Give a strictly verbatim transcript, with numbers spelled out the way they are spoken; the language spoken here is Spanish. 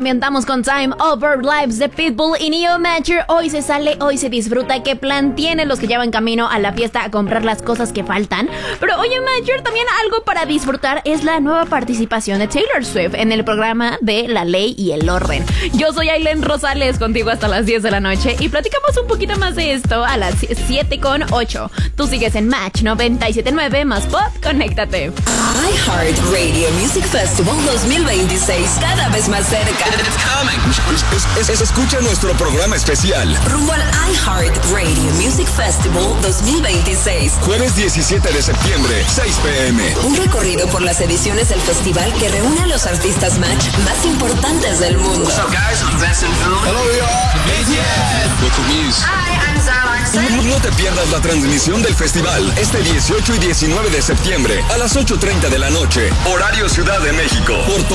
ambientamos con Time Over Lives de Pitbull y Neo Mature. Hoy se sale, hoy se disfruta. ¿Qué plan tienen los que ya van camino a la fiesta a comprar las cosas que faltan? Pero oye, Mature, también algo para disfrutar es la nueva participación de Taylor Swift en el programa de La Ley y el Orden. Yo soy Aileen Rosales, contigo hasta las diez de la noche y platicamos un poquito más de esto a las siete con ocho. Tú sigues en Match noventa y siete punto nueve más Pop, conéctate. iHeart Radio Music Festival dos mil veintiséis, cada vez más cerca. It's coming. Es, es, es, escucha nuestro programa especial rumbo al iHeart Radio Music Festival dos mil veintiséis. Jueves diecisiete de septiembre, seis p m Un recorrido por las ediciones del festival que reúne a los artistas Match más importantes del mundo. What's up, guys? I'm Benson Boone. Hello, y'all. B T S. What's the news? Hi, I'm Zara Larsson. No te pierdas la transmisión del festival este dieciocho y diecinueve de septiembre a las ocho treinta de la noche, horario Ciudad de México, por